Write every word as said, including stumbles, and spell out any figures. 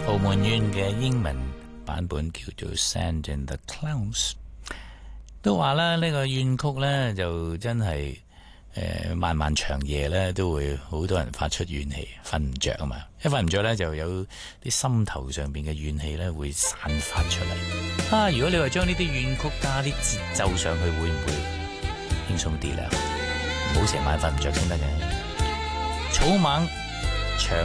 澳門院嘅英文版本叫做 Sand in the Clouds。都話啦，呢個怨曲呢，就真係誒漫漫長夜呢，都會好多人發出怨氣，瞓唔着啊嘛。一瞓唔着呢，就有啲心頭上邊嘅怨氣呢會散發出嚟。啊，如果你話將呢啲怨曲加啲節奏上去，會唔會輕鬆啲呢？唔好成晚瞓唔着先得嘅。草蜢長